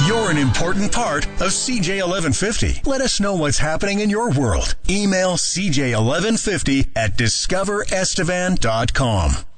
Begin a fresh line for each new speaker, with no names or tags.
You're an important part of CJ 1150. Let us know what's happening in your world. Email CJ1150 at discoverestevan.com.